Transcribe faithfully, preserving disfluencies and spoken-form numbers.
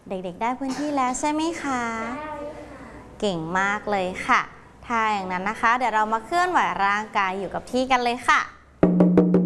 เด็กๆได้พื้นที่แล้วใช่ไหมคะเก่งมากเลยค่ะถ้าอย่างนั้นนะคะเดี๋ยวเรามาเคลื่อนไหวร่างกายอยู่กับที่กันเลยค่ะ